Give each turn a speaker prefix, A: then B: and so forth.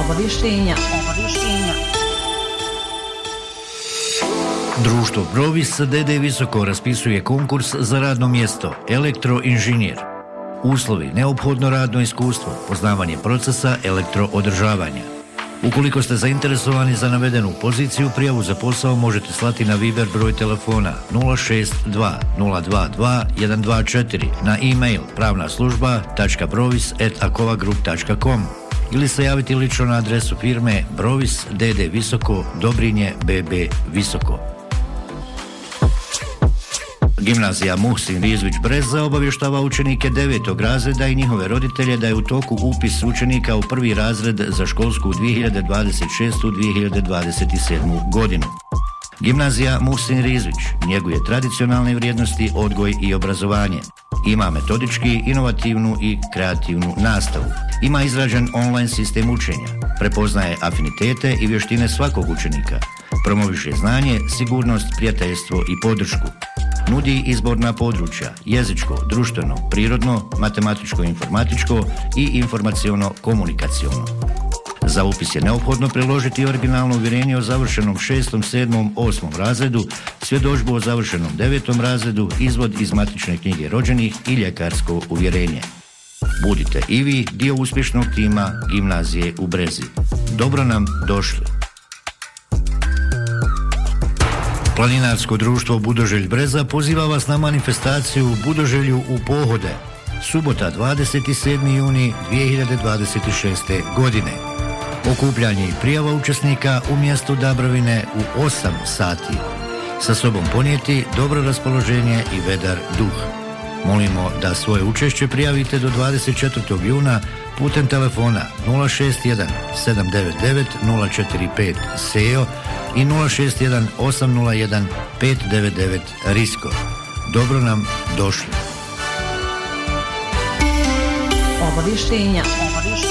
A: Obavještenja.
B: Društvo Brovis d.d. Visoko raspisuje konkurs za radno mjesto elektroinženjer. Uslovi: neophodno radno iskustvo, poznavanje procesa elektroodržavanja. Ukoliko ste zainteresovani za navedenu poziciju, prijavu za posao možete slati na Viber broj telefona 062 022 124, na e-mail pravnaslužba.brovis@akovagroup.com ili se javiti lično na adresu firme Brovis d.d. Visoko, Dobrinje BB Visoko. Gimnazija Muhsin Rizvić Breza obavještava učenike 9. razreda i njihove roditelje da je u toku upis učenika u prvi razred za školsku 2026-2027 godinu. Gimnazija Muhsin Rizvić njeguje tradicionalne vrijednosti, odgoj i obrazovanje. Ima metodički, inovativnu i kreativnu nastavu. Ima izrađen online sistem učenja. Prepoznaje afinitete i vještine svakog učenika. Promoviše znanje, sigurnost, prijateljstvo i podršku. Nudi izborna područja: jezičko, društveno, prirodno, matematičko-informatičko i informaciono-komunikaciono. Za upis je neophodno priložiti originalno uvjerenje o završenom 6., 7., 8. razredu, svjedodžbu o završenom 9. razredu, izvod iz matične knjige rođenih i ljekarsko uvjerenje. Budite i vi dio uspješnog tima gimnazije u Brezi. Dobro nam došli! Planinarsko društvo Budoželj Breza poziva vas na manifestaciju Budoželju u pohode. Subota 27. juni 2026. godine. Okupljanje i prijava učesnika u mjestu Dabrovine u 8 sati. Sa sobom ponijeti dobro raspoloženje i vedar duh. Molimo da svoje učešće prijavite do 24. juna putem telefona 061 799 045 SEO i 061 801 599 Risko. Dobro nam došli.
A: Obavještenja.